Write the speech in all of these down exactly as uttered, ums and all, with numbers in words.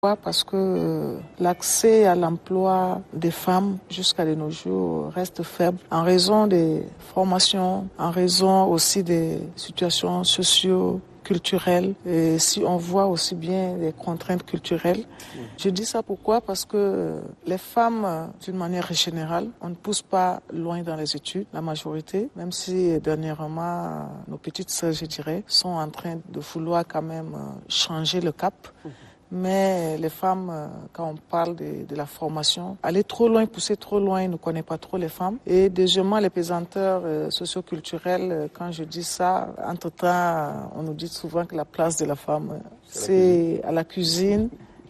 Parce que l'accès à l'emploi des femmes jusqu'à de nos jours reste faible en raison des formations, en raison aussi des situations socio-culturelles. Et si on voit aussi bien les contraintes culturelles. Je dis ça pourquoi? Parce que les femmes, d'une manière générale, on ne pousse pas loin dans les études, la majorité, même si dernièrement, nos petites sœurs, je dirais, sont en train de vouloir quand même changer le cap. Mais les femmes, quand on parle de, de la formation, aller trop loin, pousser trop loin, ne connaît pas trop les femmes. Et deuxièmement, les pesanteurs euh, socioculturels, quand je dis ça, entre-temps, on nous dit souvent que la place de la femme, c'est à la cuisine.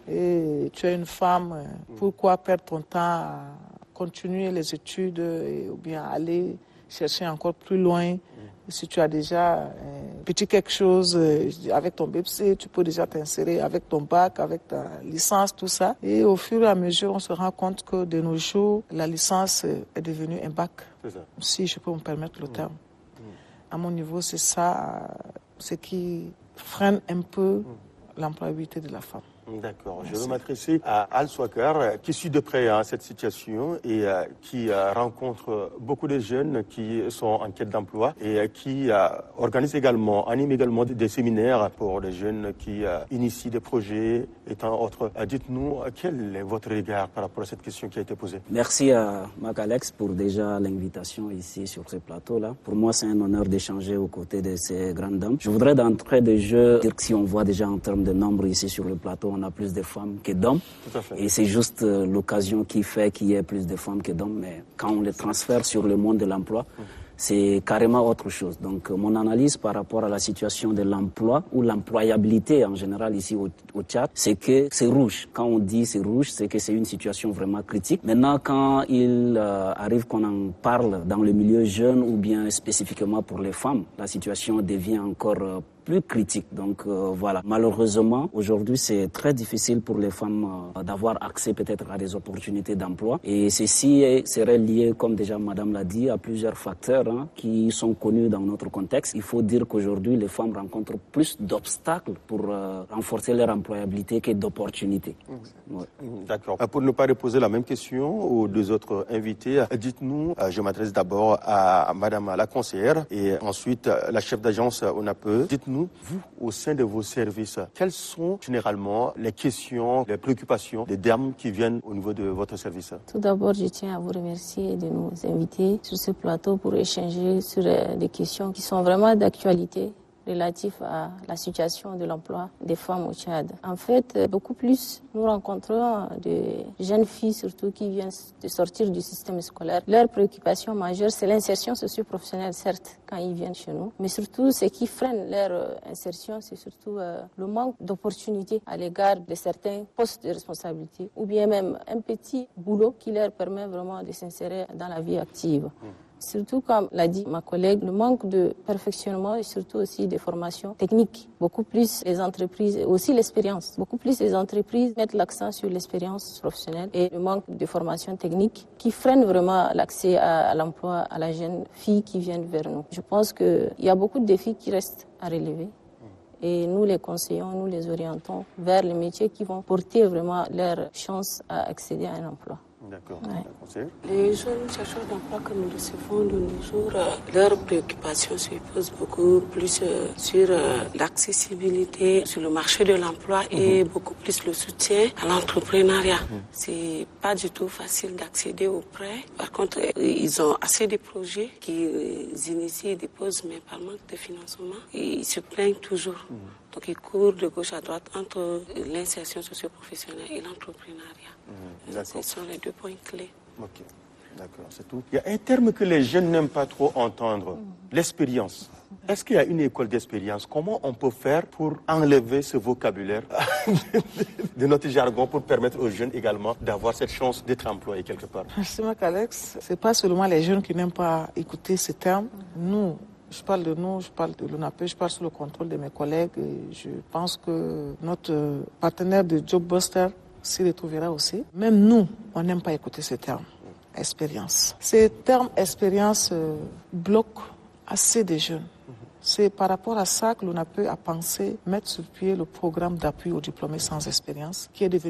Et tu es une femme, pourquoi perdre ton temps à continuer les études et, ou bien aller chercher encore plus loin? Si tu as déjà un petit quelque chose avec ton B P C, tu peux déjà t'insérer avec ton bac, avec ta licence, tout ça. Et au fur et à mesure, on se rend compte que de nos jours, la licence est devenue un bac. C'est ça. Si je peux me permettre le terme. Mmh. À mon niveau, c'est ça ce qui freine un peu mmh. l'employabilité de la femme. D'accord. Je veux m'adresser à Al Swakar, qui suit de près hein, cette situation et euh, qui euh, rencontre beaucoup de jeunes qui sont en quête d'emploi et euh, qui euh, organise également, anime également des, des séminaires pour les jeunes qui euh, initient des projets et tant autres. Euh, dites-nous, quel est votre regard par rapport à cette question qui a été posée? Merci à Mac Alex pour déjà l'invitation ici sur ce plateau-là. Pour moi, c'est un honneur d'échanger aux côtés de ces grandes dames. Je voudrais d'entrée de jeu dire que si on voit déjà en termes de nombre ici sur le plateau, on a plus de femmes que d'hommes. Et c'est juste euh, l'occasion qui fait qu'il y ait plus de femmes que d'hommes. Mais quand on les transfère sur le monde de l'emploi, mmh. c'est carrément autre chose. Donc euh, mon analyse par rapport à la situation de l'emploi ou l'employabilité en général ici au, au Tchad, c'est que c'est rouge. Quand on dit c'est rouge, c'est que c'est une situation vraiment critique. Maintenant, quand il euh, arrive qu'on en parle dans le milieu jeune ou bien spécifiquement pour les femmes, la situation devient encore euh, plus critique. Donc euh, voilà, malheureusement, aujourd'hui, c'est très difficile pour les femmes euh, d'avoir accès peut-être à des opportunités d'emploi. Et ceci est, serait lié, comme déjà Madame l'a dit, à plusieurs facteurs hein, qui sont connus dans notre contexte. Il faut dire qu'aujourd'hui, les femmes rencontrent plus d'obstacles pour euh, renforcer leur employabilité que d'opportunités. Mmh. Ouais. D'accord. Pour ne pas reposer la même question aux deux autres invités, dites-nous, je m'adresse d'abord à Madame la conseillère et ensuite la chef d'agence O N A P E. Dites-nous, vous, au sein de vos services, quelles sont généralement les questions, les préoccupations des dames qui viennent au niveau de votre service? Tout d'abord, je tiens à vous remercier de nous inviter sur ce plateau pour échanger sur des questions qui sont vraiment d'actualité relatif à la situation de l'emploi des femmes au Tchad. En fait, beaucoup plus, nous rencontrons de jeunes filles surtout qui viennent de sortir du système scolaire. Leur préoccupation majeure, c'est l'insertion socio-professionnelle, certes, quand ils viennent chez nous, mais surtout, ce qui freine leur insertion, c'est surtout euh, le manque d'opportunités à l'égard de certains postes de responsabilité ou bien même un petit boulot qui leur permet vraiment de s'insérer dans la vie active. Mmh. Surtout, comme l'a dit ma collègue, le manque de perfectionnement et surtout aussi des formations techniques. Beaucoup plus les entreprises, et aussi l'expérience. Beaucoup plus les entreprises mettent l'accent sur l'expérience professionnelle et le manque de formation technique qui freine vraiment l'accès à, à l'emploi à la jeune fille qui viennent vers nous. Je pense qu'il y a beaucoup de défis qui restent à relever. Et nous les conseillons, nous les orientons vers les métiers qui vont porter vraiment leur chance à accéder à un emploi. D'accord. Ouais. Les jeunes chercheurs d'emploi que nous recevons de nos jours, euh, leurs préoccupations se posent beaucoup plus euh, sur euh, l'accessibilité sur le marché de l'emploi mm-hmm. et beaucoup plus le soutien à l'entrepreneuriat. Mm-hmm. C'est pas du tout facile d'accéder aux prêts. Par contre, euh, ils ont assez de projets qui euh, initient et déposent, mais par manque de financement, et ils se plaignent toujours. Mm-hmm. Donc, ils courent de gauche à droite entre l'insertion socio-professionnelle et l'entrepreneuriat. Mmh, Ce sont les deux points clés. Ok, d'accord, c'est tout. Il y a un terme que les jeunes n'aiment pas trop entendre, mmh. l'expérience. Est-ce qu'il y a une école d'expérience? Comment on peut faire pour enlever ce vocabulaire de notre jargon pour permettre aux jeunes également d'avoir cette chance d'être employés quelque part? Merci Mac Alex. Ce n'est pas seulement les jeunes qui n'aiment pas écouter ces termes. Nous, je parle de nous, je parle de l'O N A P E, je parle sous le contrôle de mes collègues. Et je pense que notre partenaire de Jobbuster s'y retrouvera aussi. Même nous, on n'aime pas écouter ces termes. Expérience. Ces termes expérience euh, bloquent assez de jeunes. C'est par rapport à ça que l'O N A P E a pensé mettre sur pied le programme d'appui aux diplômés sans expérience, qui est devenu